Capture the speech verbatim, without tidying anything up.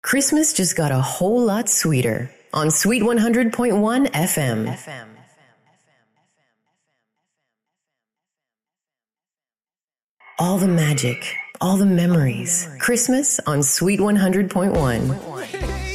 Christmas just got a whole lot sweeter on Sweet one hundred point one F M. All the magic, all the memories. Christmas on Sweet one hundred point one.